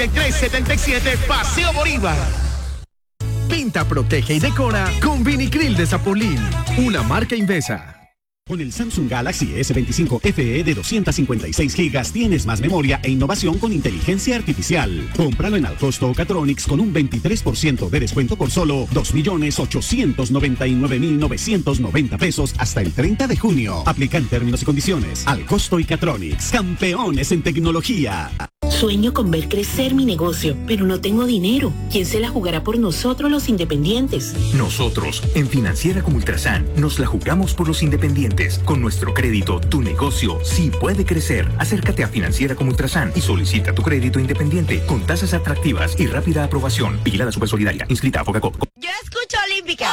calle 377, Paseo Bolívar. Pinta, protege y decora con Vinicril de Zapolín, una marca Invesa. Con el Samsung Galaxy S25 FE de 256 GB tienes más memoria e innovación con inteligencia artificial. Cómpralo en Alcosto Catronics con un 23% de descuento por solo 2.899.990 pesos hasta el 30 de junio. Aplican términos y condiciones. Alcosto y Catronics, campeones en tecnología. Sueño con ver crecer mi negocio, pero no tengo dinero. ¿Quién se la jugará por nosotros los independientes? Nosotros, en Financiera como Ultrasan, nos la jugamos por los independientes. Con nuestro crédito, tu negocio sí puede crecer. Acércate a Financiera como Ultrasan y solicita tu crédito independiente con tasas atractivas y rápida aprobación. Vigilada Supersolidaria. Inscrita a Fogacop. Yo escucho Olímpica.